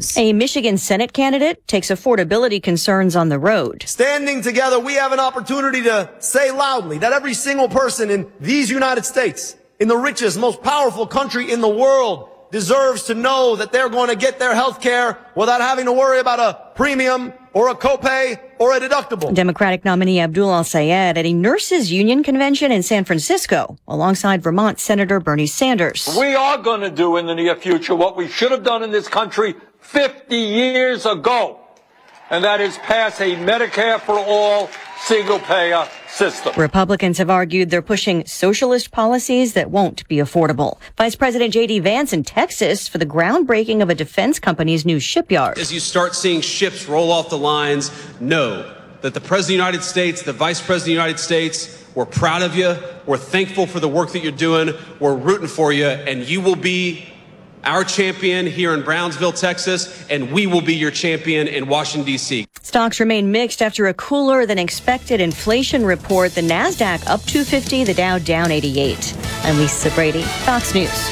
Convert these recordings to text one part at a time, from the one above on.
News. A Michigan Senate candidate takes affordability concerns on the road. Standing together, we have an opportunity to say loudly that every single person in these United States, in the richest, most powerful country in the world, deserves to know that they're going to get their health care without having to worry about a premium or a copay or a deductible. Democratic nominee Abdul El-Sayed at a nurses union convention in San Francisco alongside Vermont Senator Bernie Sanders. We are going to do in the near future what we should have done in this country 50 years ago, and that is pass a Medicare for all single-payer system. Republicans have argued they're pushing socialist policies that won't be affordable. Vice President J.D. Vance in Texas for the groundbreaking of a defense company's new shipyard. As you start seeing ships roll off the lines, know that the President of the United States, the Vice President of the United States, we're proud of you. We're thankful for the work that you're doing. We're rooting for you, and you will be our champion here in Brownsville, Texas, and we will be your champion in Washington, D.C. Stocks remain mixed after a cooler than expected inflation report. The NASDAQ up 250, the Dow down 88. I'm Lisa Brady, Fox News.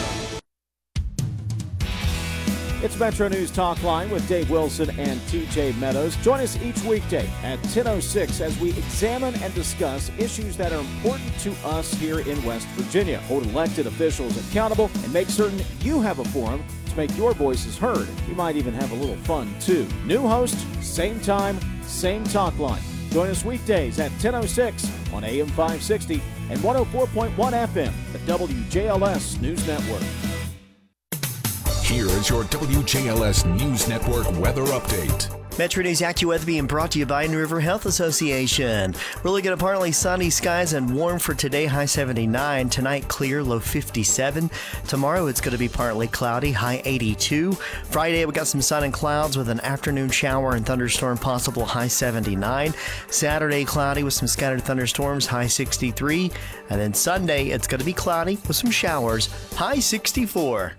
It's Metro News Talk Line with Dave Wilson and TJ Meadows. Join us each weekday at 10:06 as we examine and discuss issues that are important to us here in West Virginia. Hold elected officials accountable and make certain you have a forum to make your voices heard. You might even have a little fun, too. New host, same time, same talk line. Join us weekdays at 10:06 on AM 560 and 104.1 FM, the WJLS News Network. Here is your WJLS News Network weather update. Metro News AccuWeather being brought to you by New River Health Association. We're looking at partly sunny skies and warm for today, high 79. Tonight, clear, low 57. Tomorrow, it's going to be partly cloudy, high 82. Friday, we got some sun and clouds with an afternoon shower and thunderstorm possible, high 79. Saturday, cloudy with some scattered thunderstorms, high 63. And then Sunday, it's going to be cloudy with some showers, high 64.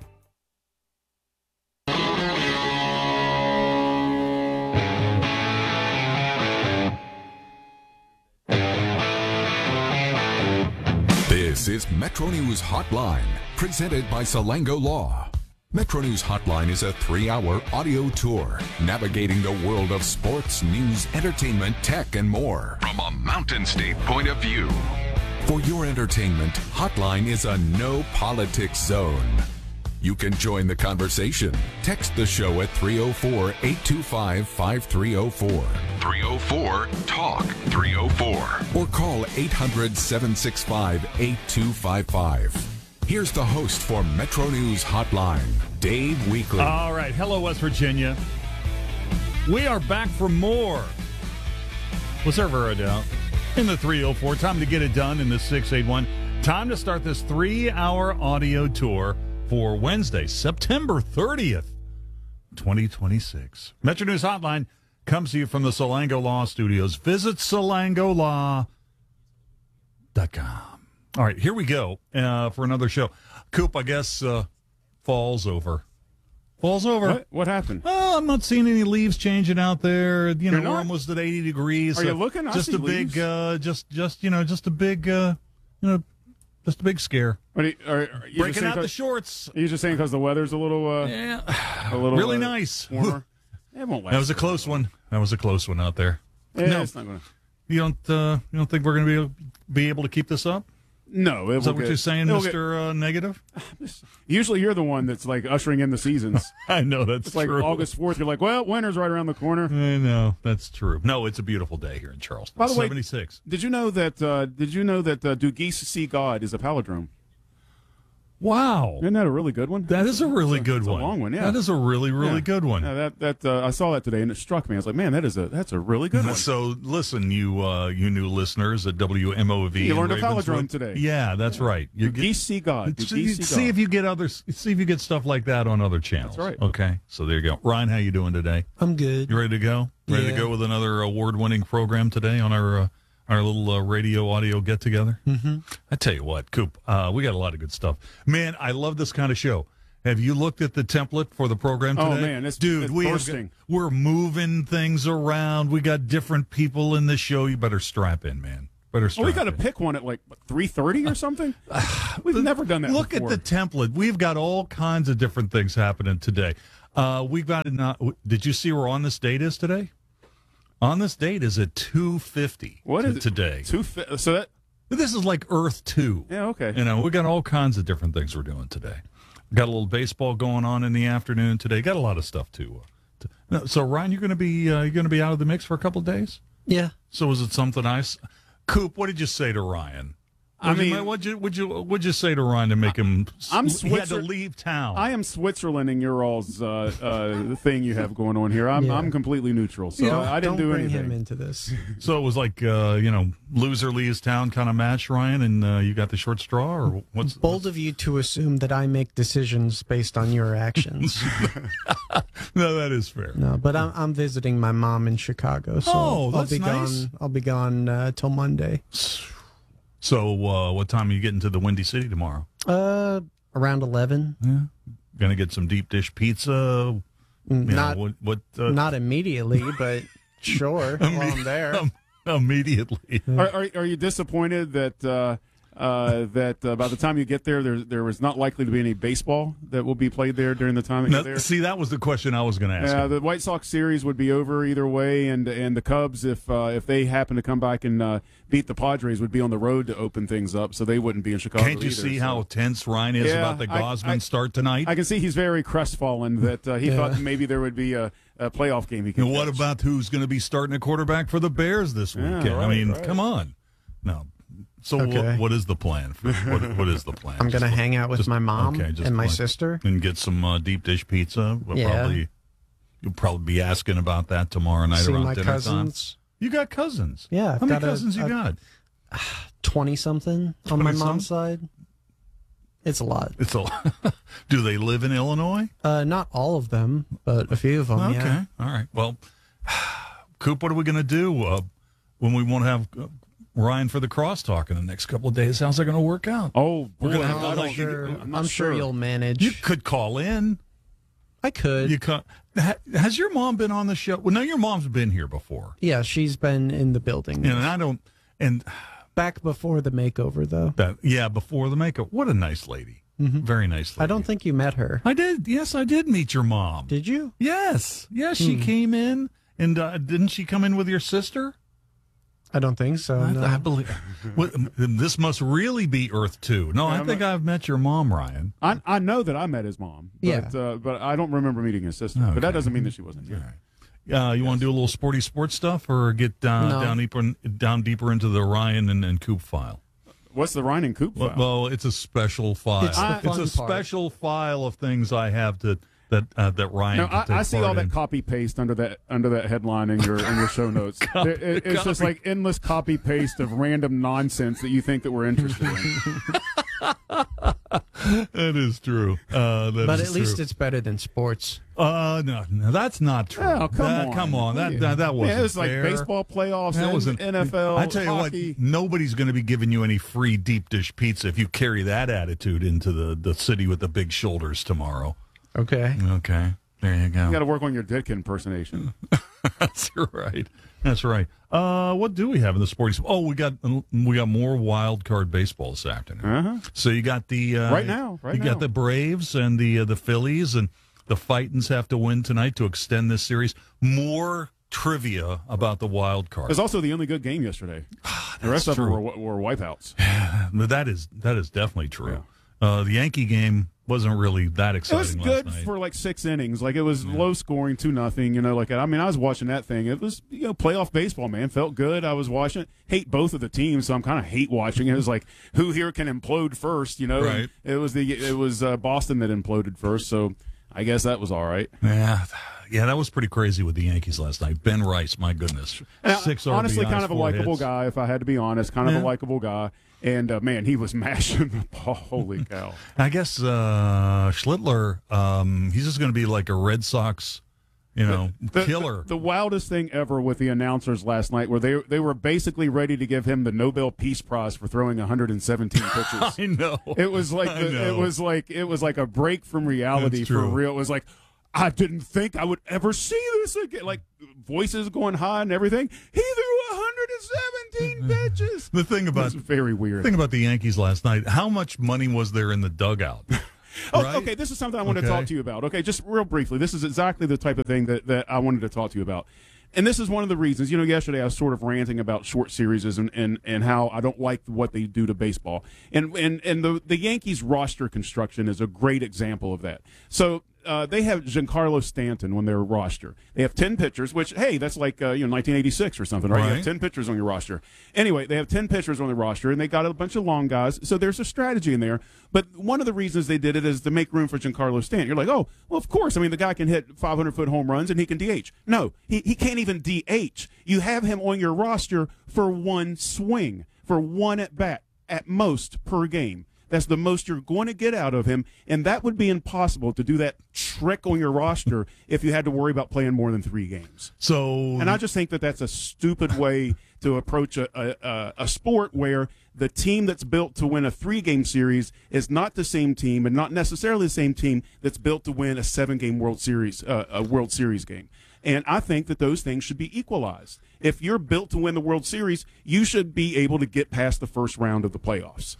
This is Metro News Hotline, presented by Salango Law. Metro News Hotline is a 3-hour audio tour navigating the world of sports, news, entertainment, tech, and more from a Mountain State point of view. For your entertainment, Hotline is a no politics zone. You can join the conversation. Text the show at 304-825-5304. 304-TALK-304. Or call 800-765-8255. Here's the host for Metro News Hotline, Dave Weekley. All right. Hello, West Virginia. We are back for more. Was there ever a doubt? In the 304. Time to get it done in the 681. Time to start this 3-hour audio tour for Wednesday, September 30th, 2026. Metro News Hotline comes to you from the Salango Law Studios. Visit salangolaw.com. All right, here we go for another show. Coop, I guess fall's over. Fall's over. What happened? Oh, I'm not seeing any leaves changing out there. You know, You're not? almost at 80 degrees. Are you looking? I just see a big, leaves. just a big, just a big scare. Are you Breaking out the shorts. Are you just saying because the weather's a little, really nice, warmer? It won't last. That was a close one. That was a close one out there. Yeah, no, it's not gonna... you don't think we're going to be able to keep this up? No. Is that what you're saying, Mr. Negative? Usually you're the one that's like ushering in the seasons. I know, that's it's true. Like August 4th, you're like, well, winter's right around the corner. I know, that's true. No, it's a beautiful day here in Charleston. By the way, 76. Did you know that Do Geese See God is a palindrome? Wow. Isn't that a really good one? That is a really good one. It's a long one, yeah. That is a really, really good one. Yeah, I saw that today, and it struck me. I was like, man, that's a really good one. So, listen, you new listeners at WMOV. You learned a palindrome today. Yeah, that's right. Geese See God. See if you get stuff like that on other channels. That's right. Okay, so there you go. Ryan, how you doing today? I'm good. You ready to go? Ready to go with another award-winning program today on our little radio audio get-together? Mm-hmm. I tell you what, Coop, we got a lot of good stuff. Man, I love this kind of show. Have you looked at the template for the program today? Oh, man, it's bursting. We're moving things around. We got different people in the show. You better strap in, man. We got to pick one at like 3:30 or something? We've never done that Look before. at the template. We've got all kinds of different things happening today. We've got did you see where On This Date is today? On This Date is at 2:50. What is it today? So that This is like Earth 2. Yeah, okay. We got all kinds of different things we're doing today. Got a little baseball going on in the afternoon today. Got a lot of stuff too. So Ryan, you're going to be out of the mix for a couple of days. Yeah. So is it something Coop? What did you say to Ryan? What'd you say to Ryan to make him? He had to leave town. I am Switzerlanding your all's thing you have going on here. I'm completely neutral, so I didn't do anything. Don't bring him into this. So it was like loser leaves town kind of match, Ryan, and you got the short straw, or what's bold of you to assume that I make decisions based on your actions. No, that is fair. No, but I'm visiting my mom in Chicago, so that's nice. I'll be gone till Monday. So, what time are you getting to the Windy City tomorrow? Around 11. Yeah. Gonna get some deep dish pizza. Not immediately, but sure. While I'm there, immediately. Are you disappointed that by the time you get there was not likely to be any baseball that will be played there during the time that you're there? See, that was the question I was going to ask. Yeah, the White Sox series would be over either way, and the Cubs, if they happen to come back and beat the Padres, would be on the road to open things up, so they wouldn't be in Chicago. Can't you see how tense Ryan is about the Gausman start tonight? I can see he's very crestfallen that he thought maybe there would be a playoff game. And what about who's going to be starting a quarterback for the Bears this weekend? Right. Come on. No. So what is the plan? What is the plan? I'm going to hang out with my mom and my sister. And get some deep dish pizza. You'll probably be asking about that tomorrow night around dinner time. Cousins. You got cousins? Yeah. How many cousins you got? 20-something on my mom's side. It's a lot. It's a lot. Do they live in Illinois? Not all of them, but a few of them, Okay. All right. Well, Coop, what are we going to do when we want to have Ryan for the crosstalk in the next couple of days? How's that going to work out? Oh, we're going to have I'm sure you'll manage. You could call in. I could. You could. Has your mom been on the show? Well, no, your mom's been here before. Yeah, she's been in the building. And I don't. And back before the makeover, though. Before the makeover. What a nice lady. Mm-hmm. Very nice lady. I don't think you met her. I did. Yes, I did meet your mom. Did you? Yes. Yes, she came in. And didn't she come in with your sister? I don't think so. I believe this must really be Earth 2. No, I think I've met your mom, Ryan. I know that I met his mom, but I don't remember meeting his sister. Okay. But that doesn't mean that she wasn't here. Right. You want to do a little sports stuff, or get down deeper into the Ryan and Coop file? What's the Ryan and Coop file? Well, it's a special file. It's a special file of things I have that Ryan. No, I see all that copy paste under that headline in your show notes. It's just like endless copy paste of random nonsense that you think that we're interested in. That is true. But at least it's better than sports. No, that's not true. Oh, come on. That wasn't it was like fair. baseball playoffs, that wasn't NFL. I tell you hockey. what, nobody's going to be giving you any free deep dish pizza if you carry that attitude into the city with the big shoulders tomorrow. Okay. There you go. You got to work on your Ditka impersonation. That's right. What do we have in the sports? Oh, we got more wild card baseball this afternoon. Uh-huh. So you got the right now. Got the Braves and the Phillies, and the Fightins have to win tonight to extend this series. More trivia about the wild card. It was also the only good game yesterday. The rest of them were wipeouts. That is definitely true. Yeah. The Yankee game wasn't really that exciting. It was good for like 6 innings. Like it was low scoring, 2-0. I was watching that thing. It was playoff baseball, man. Felt good. I was watching it. Hate both of the teams, so I'm kind of hate watching it. It was like who here can implode first, Right. It was Boston that imploded first, so I guess that was all right. Yeah, that was pretty crazy with the Yankees last night. Ben Rice, my goodness, 6 RBIs, honestly, kind of a likable hits. Guy, if I had to be honest. Kind of a likable guy. And, man, he was mashing the ball. Holy cow. I guess Schlittler, he's just going to be like a Red Sox, killer. The wildest thing ever with the announcers last night where they were basically ready to give him the Nobel Peace Prize for throwing 117 pitches. I know. It was like a break from reality for real. It was like, I didn't think I would ever see this again. Like voices going high and everything. He threw 117 pitches. The thing about very weird. The thing about the Yankees last night, how much money was there in the dugout? right? Okay, this is something I want to talk to you about. Okay, just real briefly. This is exactly the type of thing that I wanted to talk to you about. And this is one of the reasons, yesterday I was sort of ranting about short series and how I don't like what they do to baseball. And the Yankees roster construction is a great example of that. So they have Giancarlo Stanton on their roster. They have 10 pitchers, which, hey, that's like 1986 or something, right? You have 10 pitchers on your roster. Anyway, they have 10 pitchers on the roster, and they got a bunch of long guys. So there's a strategy in there. But one of the reasons they did it is to make room for Giancarlo Stanton. You're like, oh, well, of course. I mean, the guy can hit 500-foot home runs, and he can DH. No, he can't even DH. You have him on your roster for one swing, for one at-bat at most per game. That's the most you're going to get out of him, and that would be impossible to do that trick on your roster if you had to worry about playing more than 3 games. And I just think that that's a stupid way to approach a sport where the team that's built to win a 3-game series is not the same team and not necessarily the same team that's built to win a 7-game World Series game. And I think that those things should be equalized. If you're built to win the World Series, you should be able to get past the first round of the playoffs.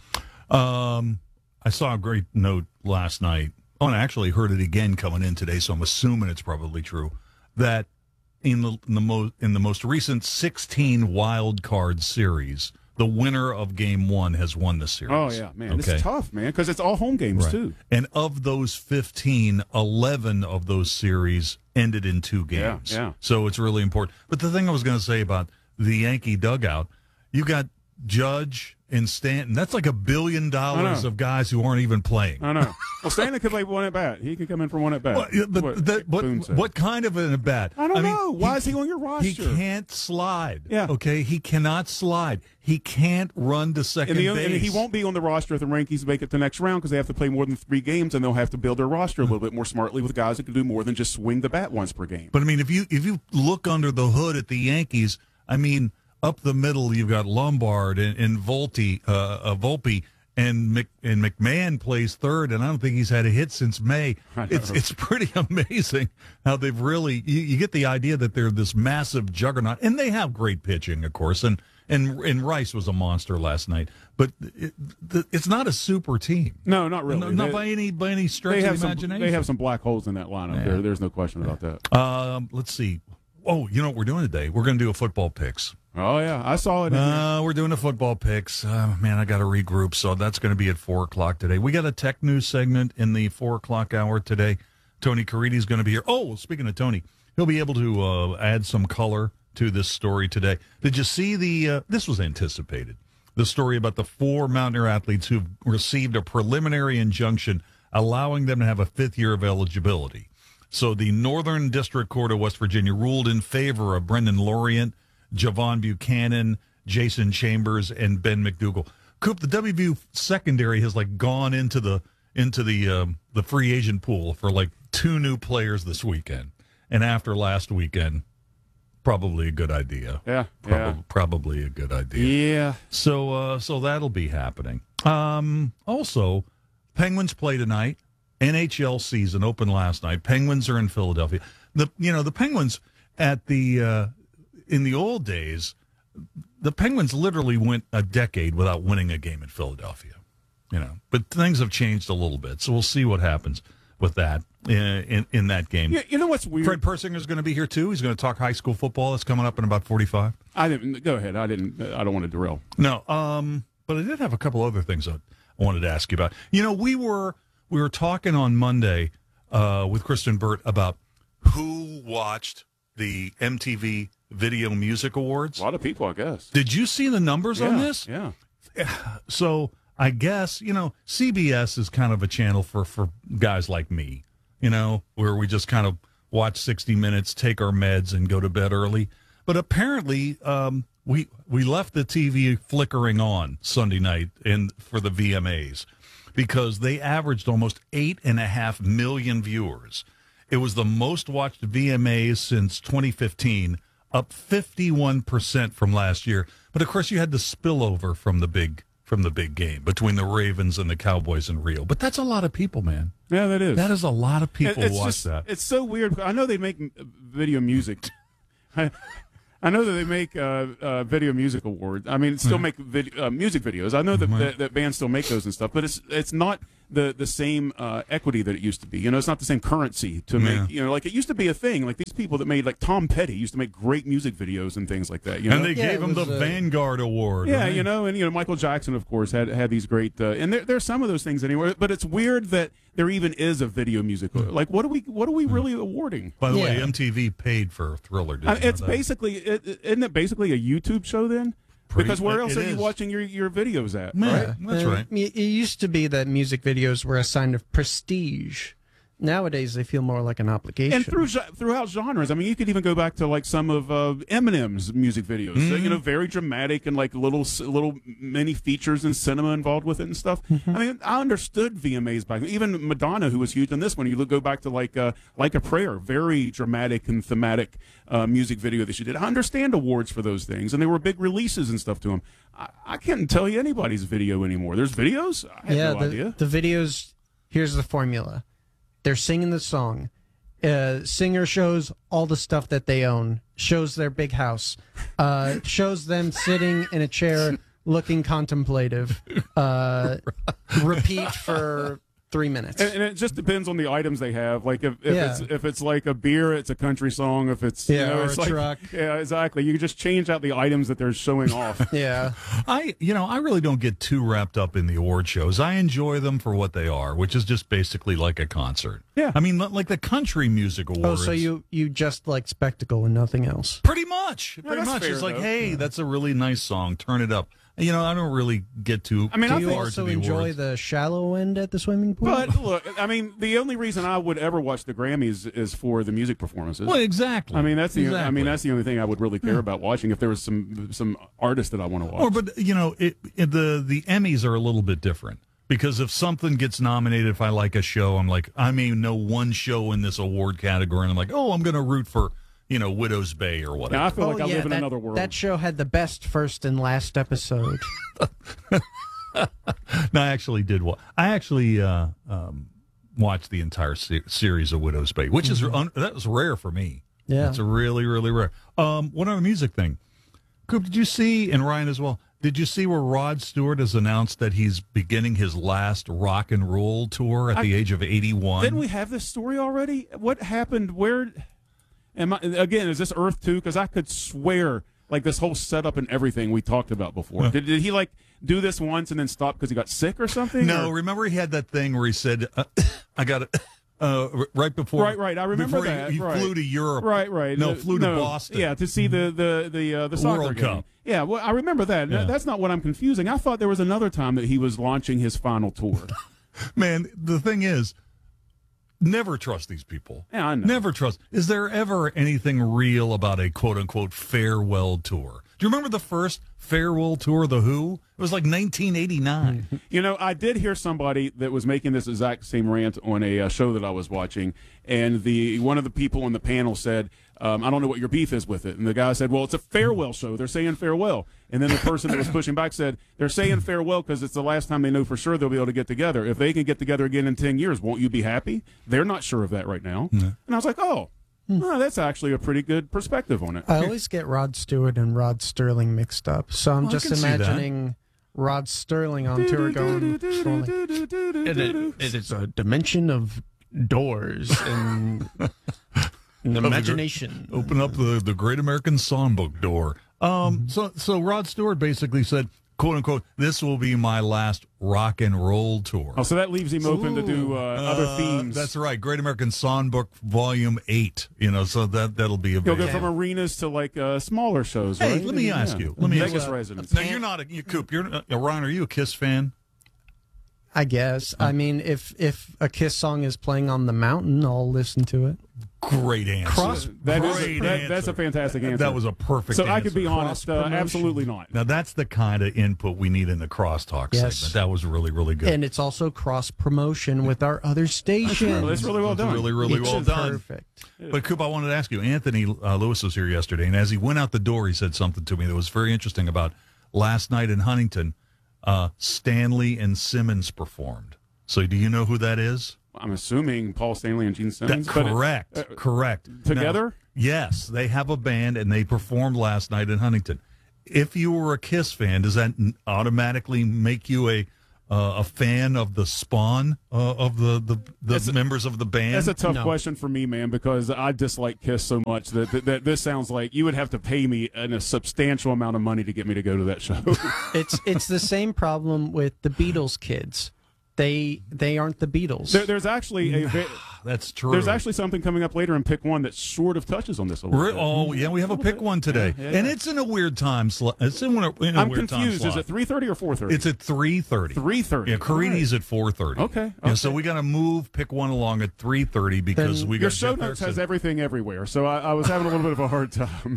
I saw a great note last night. Oh, and I actually heard it again coming in today, so I'm assuming it's probably true, that in the most recent 16 wild card series, the winner of Game 1 has won the series. Oh, yeah, man. Okay. It's tough, man, because it's all home games, too. And of those 15, 11 of those series ended in 2 games. Yeah. So it's really important. But the thing I was going to say about the Yankee dugout, you got Judge and Stanton. That's like $1 billion of guys who aren't even playing. I know. Well, Stanton could play one at bat. He could come in for one at bat. What kind of an at bat? I don't know. Why is he on your roster? He can't slide. Yeah. Okay. He cannot slide. He can't run to second base. And he won't be on the roster if the Yankees make it to the next round because they have to play more than 3 games, and they'll have to build their roster a little bit more smartly with guys that can do more than just swing the bat once per game. But I mean, if you look under the hood at the Yankees, I mean, up the middle, you've got Lombard and Volpe, and McMahon plays third, and I don't think he's had a hit since May. It's pretty amazing how they've really you get the idea that they're this massive juggernaut, and they have great pitching, of course, and Rice was a monster last night, but it's not a super team. No, not really. Not by any stretch of the imagination. They have some black holes in that lineup. There's no question about that. Let's see. Oh, you know what we're doing today? We're going to do a football picks. Oh, yeah. I saw it. We're doing a football picks. Man, I got to regroup, so that's going to be at 4 o'clock today. We got a tech news segment in the 4 o'clock hour today. Tony Caridi's going to be here. Oh, speaking of Tony, he'll be able to add some color to this story today. Did you see this was anticipated, the story about the 4 Mountaineer athletes who've received a preliminary injunction allowing them to have a 5th year of eligibility. So the Northern District Court of West Virginia ruled in favor of Brendan Lorient, Javon Buchanan, Jason Chambers, and Ben McDougal. Coop, the WVU secondary has gone into the free agent pool for 2 new players this weekend, and after last weekend, probably a good idea. Yeah, probably a good idea. Yeah. So that'll be happening. Also, Penguins play tonight. NHL season opened last night. Penguins are in Philadelphia. The Penguins at the in the old days, the Penguins literally went a decade without winning a game in Philadelphia. But things have changed a little bit, so we'll see what happens with that in that game. Yeah, you know what's weird? Fred Persinger's going to be here too. He's going to talk high school football. That's coming up in about 45. Go ahead. I don't want to derail. No, but I did have a couple other things I wanted to ask you about. We were talking on Monday with Kristen Burt about who watched the MTV Video Music Awards. A lot of people, I guess. Did you see the numbers on this? Yeah. So I guess, CBS is kind of a channel for guys like me, where we just kind of watch 60 Minutes, take our meds, and go to bed early. But apparently we left the TV flickering on Sunday night for the VMAs, because they averaged almost 8.5 million viewers. It was the most watched VMAs since 2015, up 51% from last year. But of course, you had the spillover from the big game between the Ravens and the Cowboys in Rio. But that's a lot of people, man. Yeah, that is. That is a lot of people who watch that. It's so weird. I know they make video music. I know that they make video music awards. I mean, still make music videos. I know that bands still make those and stuff, but it's not the same equity that it used to be. You know, it's not the same currency to make. You know, like it used to be a thing. Like these people that made, like Tom Petty used to make great music videos and things like that. You know? And they gave him the Vanguard Award. Yeah, right? you know, and Michael Jackson, of course, had these great. And there's some of those things anyway. But it's weird that there even is a video music. Like, what are we really awarding? By the way, MTV paid for Thriller. It's basically, isn't it basically a YouTube show then? Because where else are you watching your videos at? Yeah, right? That's right. It used to be that music videos were a sign of prestige. Nowadays, they feel more like an obligation. And throughout genres, I mean, you could even go back to like some of Eminem's music videos. You know, very dramatic and like little mini features and cinema involved with it and stuff. I mean, I understood VMAs back then. Even Madonna, who was huge on this one, you go back to like a Prayer, very dramatic and thematic music video that she did. I understand awards for those things, and they were big releases and stuff to them. I can't tell you anybody's video anymore. There's videos? I have no idea. The videos, here's the formula. They're singing the song. Singer shows all the stuff that they own, shows their big house, shows them sitting in a chair looking contemplative, repeat for 3 minutes. And it just depends on the items they have. Like if it's like a beer, it's a country song. If it's or it's a like, truck. Yeah, exactly. You can just change out the items that they're showing off. Yeah. I really don't get too wrapped up in the award shows. I enjoy them for what they are, which is just basically like a concert. Yeah. I mean, like the Country Music Awards. Oh, so you just like spectacle and nothing else? Pretty much. that's fair, It's like, though. hey, that's a really nice song. Turn it up. You know, I don't really get too. I mean, Do I you think also to the enjoy awards. the shallow end at the swimming pool? But look, I mean, the only reason I would ever watch the Grammys is for the music performances. Well, exactly. I mean, that's the Exactly. I mean, that's the only thing I would really care about watching if there was some artist that I want to watch. Or, but you know, the Emmys are a little bit different because if something gets nominated, if I like a show, I'm like, I may know one show in this award category, and I'm like, oh, I'm going to root for Widow's Bay or whatever. Now, I feel like I yeah, live in another world. That show had the best first and last episode. No, I actually did. I actually watched the entire series of Widow's Bay, which is that was rare for me. Yeah, it's a really, really rare. One other music thing, Coop, did you see, and Ryan as well, did you see where Rod Stewart has announced that he's beginning his last rock and roll tour at the age of 81? Didn't we have this story already? What happened? Where? Again, is this Earth 2? Because I could swear, like, this whole setup and everything we talked about before. Did he, like, do this once and then stop because he got sick or something? No, remember he had that thing where he said, I got it. Right before, right. I remember before that. He flew to Europe. Right. No, flew to Boston. Yeah, to see the soccer World game. Cup. Yeah, well, I remember that. Yeah. That's not what I'm confusing. I thought there was another time that he was launching his final tour. Man, the thing is, never trust these people. Yeah, I know. Never trust. Is there ever anything real about a quote-unquote farewell tour? Do you remember the first farewell tour of The Who? It was like 1989. You know, I did hear somebody that was making this exact same rant on a show that I was watching, and one of the people on the panel said, I don't know what your beef is with it. And the guy said, well, it's a farewell show. They're saying farewell. And then the person that was pushing back said, they're saying farewell because it's the last time they know for sure they'll be able to get together. If they can get together again in 10 years, won't you be happy? They're not sure of that right now. And I was like, oh, that's actually a pretty good perspective on it. I always get Rod Stewart and Rod Sterling mixed up. So I'm just imagining Rod Sterling on tour going, it's a dimension of doors and imagination. Open up the Great American Songbook door. So Rod Stewart basically said, quote unquote, this will be my last rock and roll tour. Oh, so that leaves him open to do other themes. That's right. Great American Songbook Volume 8. So that'll be a He'll big go from arenas to like smaller shows. Hey, right? let me ask you. Let me ask Vegas you. residents. Now, you're not Coop. Ryan, are you a Kiss fan? I guess. I mean, if a Kiss song is playing on the mountain, I'll listen to it. Great answer. That's a fantastic answer. That was a perfect So answer. I could be honest, absolutely not. Now, that's the kind of input we need in the crosstalk Yes. segment. That was really, really good. And it's also cross promotion with our other stations. That's really well done. Really, really well done. Perfect. But, Coop, I wanted to ask you, Anthony Lewis was here yesterday, and as he went out the door, he said something to me that was very interesting about last night in Huntington. Stanley and Simmons performed. So do you know who that is? I'm assuming Paul Stanley and Gene Simmons. Correct. Correct. Together? Now, yes, they have a band, and they performed last night in Huntington. If you were a Kiss fan, does that automatically make you a fan of the Spawn of the members of the band? That's a tough question for me, man, because I dislike Kiss so much that this sounds like you would have to pay me a substantial amount of money to get me to go to that show. It's the same problem with the Beatles kids. They aren't the Beatles. There's actually that's true. There's actually something coming up later in Pick One that sort of touches on this a little bit. Oh yeah, we have a Pick One today, and it's in a weird time slot. It's in a I'm weird confused. Time slot. Is it 3:30 or 4:30? It's at 3:30. 3:30. Yeah, Caridi's at 4:30. Okay. Yeah, so we got to move Pick One along at 3:30 because Then we got Your show notes has everything everywhere, so I was having a little bit of a hard time.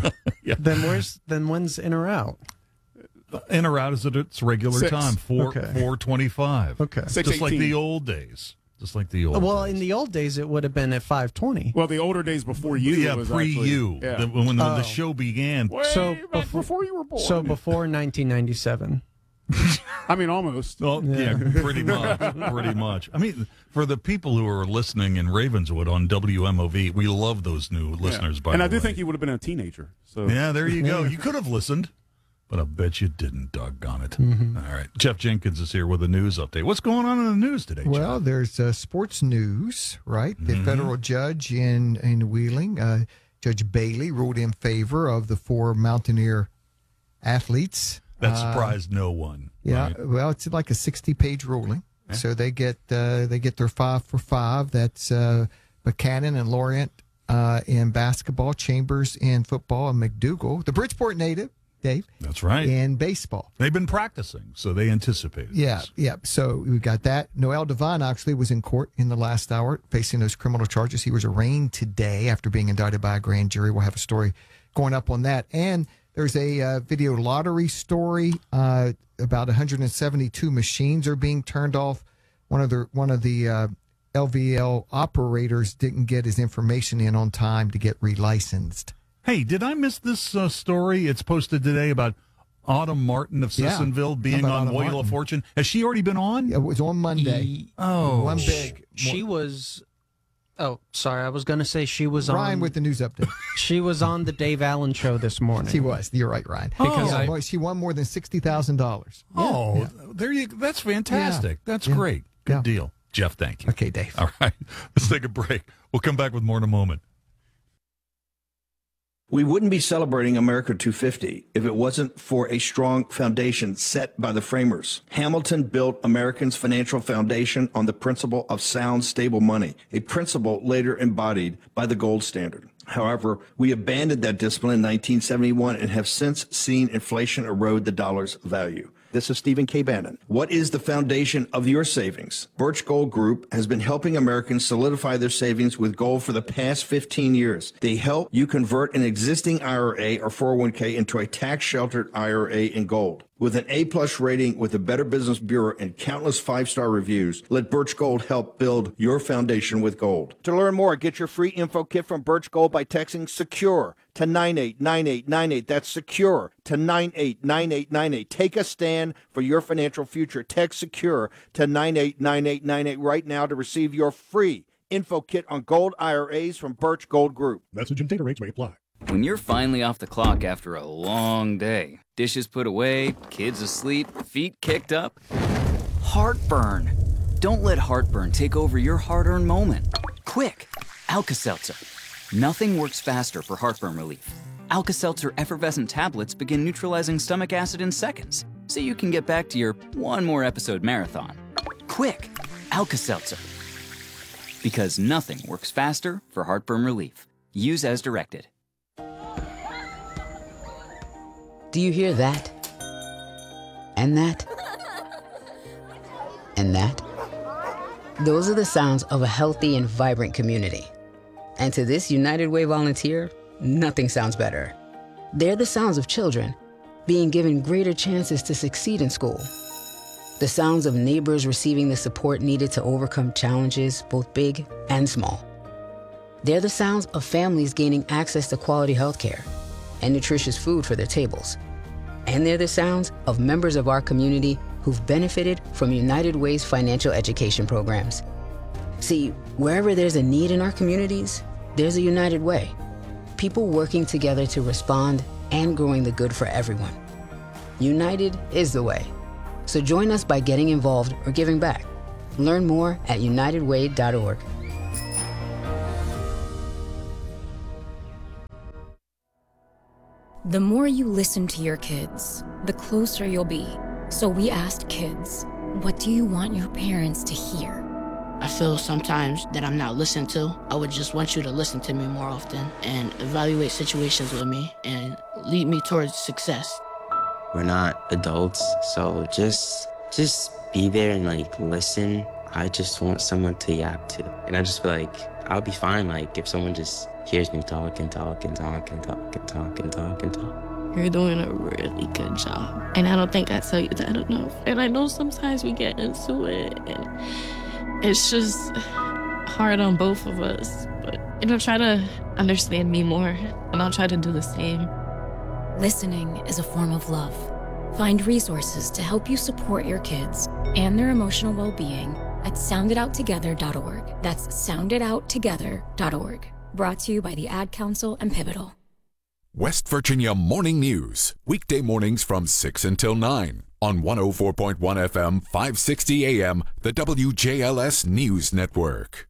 Then when's in or out? In or out is at its regular 6. time, 4:25. Okay. Just like 6:18. the old days. Just like the old. Well, days. in the old days, it would have been at 5:20. Well, the older days before you, yeah, it was pre actually, you, yeah. when the show began. Way back before you were born. So before 1997. I mean, almost. Well, yeah, pretty much. I mean, for the people who are listening in Ravenswood on WMOV, we love those new listeners. By and the I do way. think you would have been a teenager. So Yeah, there you go. You could have listened, but I bet you didn't. Doggone it. All right, Jeff Jenkins is here with a news update. What's going on in the news today, Jeff? Well, there's sports news, right? The federal judge in Wheeling, Judge Bailey, ruled in favor of the 4 Mountaineer athletes. That surprised no one. Yeah, right? well, it's like a 60-page ruling. So they get their 5 for 5. That's Buchanan and Laurent in basketball, Chambers in football, and McDougal, the Bridgeport native, Dave. That's right. In baseball. They've been practicing, so they anticipated this. Yeah. So we got that. Noel Devine actually was in court in the last hour facing those criminal charges. He was arraigned today after being indicted by a grand jury. We'll have a story going up on that. And there's a video lottery story. About 172 machines are being turned off. One of the LVL operators didn't get his information in on time to get relicensed. Hey, did I miss this story? It's posted today about Autumn Martin of Sissonville being on Wheel of Fortune. Has she already been on? It was on Monday. One big. She was. Oh, sorry. I was going to say she was Ryan on. with the news update. She was on the Dave Allen show this morning. She was. You're right, Ryan. Because she won more than $60,000. Oh, there you. That's fantastic. That's great. Good deal. Jeff, thank you. Okay, Dave. All right. Let's take a break. We'll come back with more in a moment. We wouldn't be celebrating America 250 if it wasn't for a strong foundation set by the framers. Hamilton built Americans' financial foundation on the principle of sound, stable money, a principle later embodied by the gold standard. However, we abandoned that discipline in 1971 and have since seen inflation erode the dollar's value. This is Stephen K. Bannon. What is the foundation of your savings? Birch Gold Group has been helping Americans solidify their savings with gold for the past 15 years. They help you convert an existing IRA or 401k into a tax-sheltered IRA in gold. With an A-plus rating with the Better Business Bureau and countless 5-star reviews, let Birch Gold help build your foundation with gold. To learn more, get your free info kit from Birch Gold by texting SECURE to 989898. That's SECURE to 989898. Take a stand for your financial future. Text SECURE to 989898 right now to receive your free info kit on gold IRAs from Birch Gold Group. Message and data rates may apply. When you're finally off the clock after a long day, dishes put away, kids asleep, feet kicked up, heartburn. Don't let heartburn take over your hard-earned moment. Quick, Alka-Seltzer. Nothing works faster for heartburn relief. Alka-Seltzer effervescent tablets begin neutralizing stomach acid in seconds, so you can get back to your one more episode marathon. Quick, Alka-Seltzer. Because nothing works faster for heartburn relief. Use as directed. Do you hear that? And that? And that? Those are the sounds of a healthy and vibrant community. And to this United Way volunteer, nothing sounds better. They're the sounds of children being given greater chances to succeed in school. The sounds of neighbors receiving the support needed to overcome challenges, both big and small. They're the sounds of families gaining access to quality healthcare and nutritious food for their tables. And they're the sounds of members of our community who've benefited from United Way's financial education programs. See, wherever there's a need in our communities, there's a United Way. People working together to respond and growing the good for everyone. United is the way. So join us by getting involved or giving back. Learn more at unitedway.org. The more you listen to your kids, the closer you'll be. So we asked kids, what do you want your parents to hear? I feel sometimes that I'm not listened to. I would just want you to listen to me more often and evaluate situations with me and lead me towards success. We're not adults, so just be there and listen. I just want someone to yap to. And I just feel like I'll be fine if someone just hears me talk and talk and talk and talk and talk and talk and talk. You're doing a really good job. And I don't think I tell you that enough. And I know sometimes we get into it and it's just hard on both of us. But try to understand me more and I'll try to do the same. Listening is a form of love. Find resources to help you support your kids and their emotional well-being at sounditouttogether.org. That's sounditouttogether.org. Brought to you by the Ad Council and Pivotal. West Virginia Morning News, weekday mornings from 6 until 9 on 104.1 FM, 560 AM, the WJLS News Network.